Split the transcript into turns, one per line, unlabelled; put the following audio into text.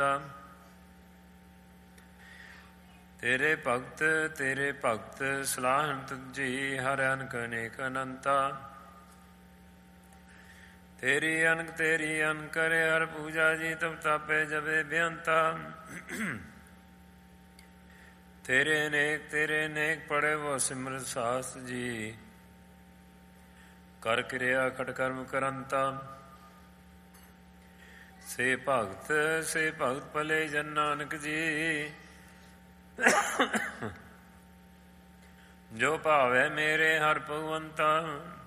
ਤੇਰੇ ਭਗਤ ਸਲਾਹਨ ਤੁਝੀ, ਹਰ ਅਨਕ ਅਨੇਕ ਅਨੰਤਾ। ਤੇਰੀ ਅਨਕ ਕਰੇ ਹਰ ਪੂਜਾ ਜੀ, ਤਬ ਤਾਪੇ ਜਪੇ ਬੇਅੰਤਾ। ਤੇਰੇ ਅਨੇਕ ਪੜੇ ਵੋ ਸਿਮਰਤ ਸਾਸ ਜੀ, ਕਰ ਕਿਰਿਆ ਖਟ ਕਰਮ ਕਰੰਤਾ। ਸੇ ਭਗਤ ਭਲੇ ਜਨ ਨਾਨਕ ਜੀ, ਜੋ ਭਾਵੈ ਮੇਰੇ ਹਰ ਭਗਵੰਤਾ।